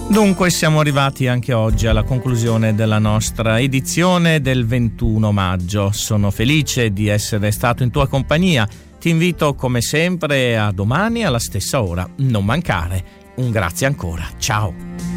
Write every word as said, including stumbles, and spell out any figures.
Dunque siamo arrivati anche oggi alla conclusione della nostra edizione del ventuno maggio. Sono felice di essere stato in tua compagnia. Ti invito come sempre a domani alla stessa ora. Non mancare. Un grazie ancora. Ciao.